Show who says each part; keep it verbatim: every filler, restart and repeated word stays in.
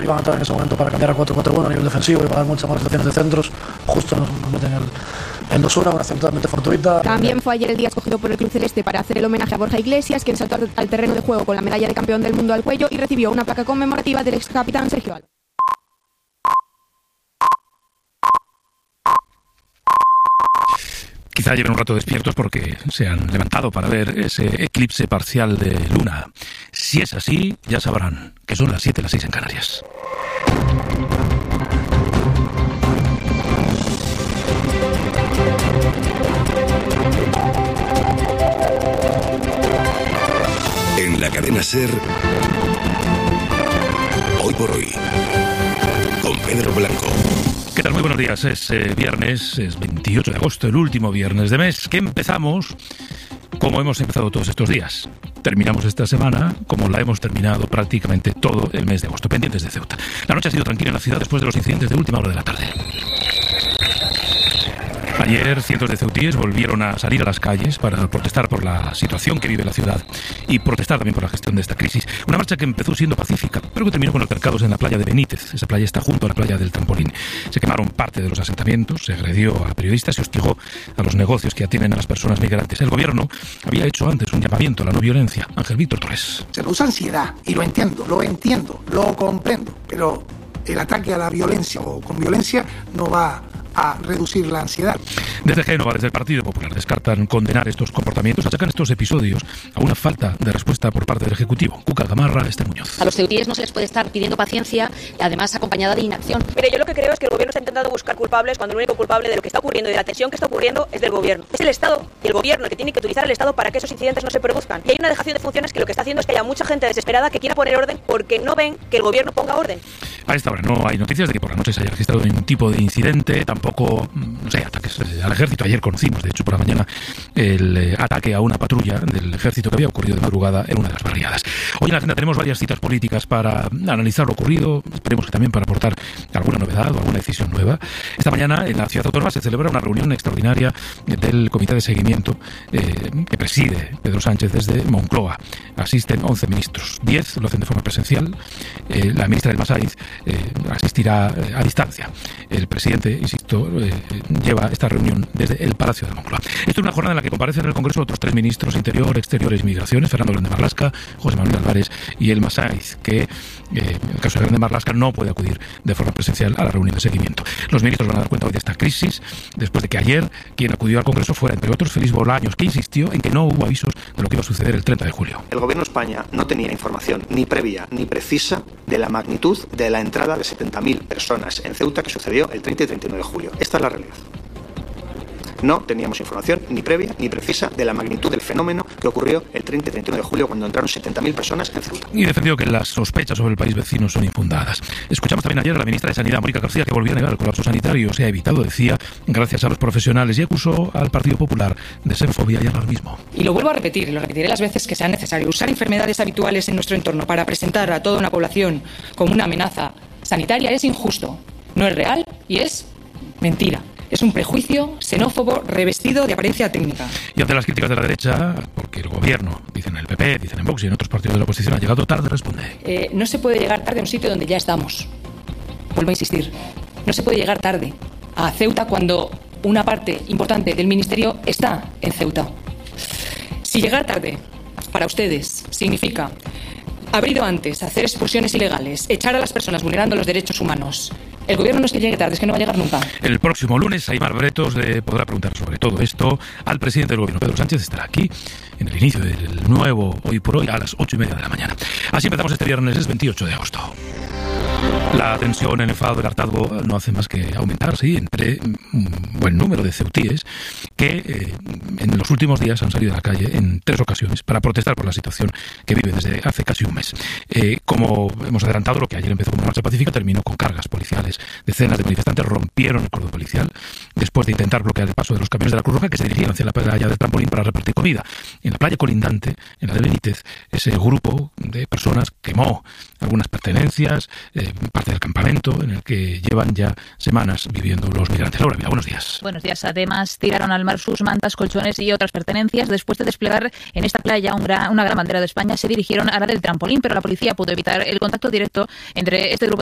Speaker 1: iban a entrar en ese momento para cambiar a cuatro cuatro uno a nivel defensivo y para dar muchas molestaciones de centros. Justo nos, nos meten el, en dos horas, una acción totalmente fortuita.
Speaker 2: También fue ayer el día escogido por el Club Celeste para hacer el homenaje a Borja Iglesias, quien saltó al terreno de juego con la medalla de campeón del mundo al cuello y recibió una placa conmemorativa del ex capitán Sergio Alba.
Speaker 3: Quizá lleven un rato despiertos porque se han levantado para ver ese eclipse parcial de luna. Si es así, ya sabrán que son las siete, las seis en Canarias.
Speaker 4: En la cadena SER, Hoy por Hoy, con Pedro Blanco.
Speaker 3: ¿Qué tal? Muy buenos días. Es eh, viernes, es veintiocho de agosto, el último viernes de mes, que empezamos como hemos empezado todos estos días. Terminamos esta semana como la hemos terminado prácticamente todo el mes de agosto, pendientes de Ceuta. La noche ha sido tranquila en la ciudad después de los incidentes de última hora de la tarde. Ayer cientos de ceutíes volvieron a salir a las calles para protestar por la situación que vive la ciudad y protestar también por la gestión de esta crisis. Una marcha que empezó siendo pacífica, pero que terminó con altercados en la playa de Benítez. Esa playa está junto a la playa del Trampolín. Se quemaron parte de los asentamientos, se agredió a periodistas y hostigó a los negocios que atienden a las personas migrantes. El gobierno había hecho antes un llamamiento a la no violencia. Ángel Víctor Torres.
Speaker 5: Se produce ansiedad y lo entiendo, lo entiendo, lo comprendo, pero el ataque a la violencia o con violencia no va a reducir la ansiedad.
Speaker 3: Desde Génova, desde el Partido Popular, descartan condenar estos comportamientos, achacan estos episodios a una falta de respuesta por parte del Ejecutivo. Cuca Gamarra, Esther Muñoz.
Speaker 6: A los ceutíes no se les puede estar pidiendo paciencia, además acompañada de inacción.
Speaker 7: Mire, yo lo que creo es que el gobierno está intentando buscar culpables cuando el único culpable de lo que está ocurriendo y de la tensión que está ocurriendo es del gobierno. Es el Estado y el gobierno el que tiene que utilizar el Estado para que esos incidentes no se produzcan. Y hay una dejación de funciones que lo que está haciendo es que haya mucha gente desesperada que quiera poner orden porque no ven que el gobierno ponga orden.
Speaker 3: A esta hora no hay noticias de que por la noche se haya registrado ningún tipo de incidente, tampoco, no sé, ataques al ejército. Ayer conocimos, de hecho, por la mañana, el eh, ataque a una patrulla del ejército que había ocurrido de madrugada en una de las barriadas. Hoy en la agenda tenemos varias citas políticas para analizar lo ocurrido, esperemos que también para aportar alguna novedad o alguna decisión nueva. Esta mañana en la ciudad autónoma se celebra una reunión extraordinaria del Comité de Seguimiento eh, que preside Pedro Sánchez desde Moncloa. Asisten once ministros, diez lo hacen de forma presencial. Eh, la ministra del Masaiz eh, asistirá eh, a distancia. El presidente, insisto, eh, lleva esta reunión desde el Palacio de Moncloa. Esto es una jornada en la que comparecen en el Congreso otros tres ministros, Interior, Exteriores y Migraciones, Fernando Grande Marlaska, José Manuel Álvarez y el Masaiz, que eh, en el caso de Grande Marlaska no puede acudir de forma presencial a la reunión de seguimiento. Los ministros van a dar cuenta hoy de esta crisis, después de que ayer quien acudió al Congreso fuera, entre otros, Félix Bolaños, que insistió en que no hubo avisos de lo que iba a suceder el treinta de julio.
Speaker 8: El Gobierno de España no tenía información ni previa ni precisa de la magnitud de la entrada de setenta mil personas en Ceuta que sucedió el treinta y treinta y uno de julio. Esta es la realidad. No teníamos información ni previa ni precisa de la magnitud del fenómeno que ocurrió el treinta y treinta y uno de julio cuando entraron setenta mil personas en Ceuta.
Speaker 3: Y defendió que las sospechas sobre el país vecino son infundadas. Escuchamos también ayer a la ministra de Sanidad, Mónica García, que volvió a negar el colapso sanitario. Se ha evitado, decía, gracias a los profesionales, y acusó al Partido Popular de xenofobia y alarmismo.
Speaker 9: Y lo vuelvo a repetir, y lo repetiré las veces que sea necesario. Usar enfermedades habituales en nuestro entorno para presentar a toda una población como una amenaza sanitaria es injusto, no es real y es mentira. Es un prejuicio xenófobo revestido de apariencia técnica.
Speaker 3: Y ante las críticas de la derecha, porque el gobierno, dicen en el P P, dicen en Vox y en otros partidos de la oposición, ha llegado tarde, responde.
Speaker 9: Eh, no se puede llegar tarde a un sitio donde ya estamos. Vuelvo a insistir. No se puede llegar tarde a Ceuta cuando una parte importante del Ministerio está en Ceuta. Si llegar tarde para ustedes significa haber ido antes a hacer expulsiones ilegales, echar a las personas vulnerando los derechos humanos, el gobierno no es que llegue tarde, es que no va a llegar nunca.
Speaker 3: El próximo lunes, Aimar Bretos le podrá preguntar sobre todo esto al presidente del gobierno. Pedro Sánchez estará aquí en el inicio del nuevo Hoy por Hoy a las ocho y media de la mañana. Así empezamos este viernes, es veintiocho de agosto. La tensión, el enfado, el hartazgo no hace más que aumentar, sí, entre un buen número de ceutíes que eh, en los últimos días han salido a la calle en tres ocasiones para protestar por la situación que vive desde hace casi un mes. Eh, como hemos adelantado, lo que ayer empezó como una marcha pacífica terminó con cargas policiales. Decenas de manifestantes rompieron el cordón policial después de intentar bloquear el paso de los camiones de la Cruz Roja que se dirigían hacia la playa del Trampolín para repartir comida. En la playa colindante, en la de Benítez, ese grupo de personas quemó algunas pertenencias, eh, parte del campamento en el que llevan ya semanas viviendo los migrantes. Laura, mira, buenos días.
Speaker 10: Buenos días. Además, tiraron al mar sus mantas, colchones y otras pertenencias. Después de desplegar en esta playa un gran, una gran bandera de España, se dirigieron a la del Trampolín, pero la policía pudo evitar el contacto directo entre este grupo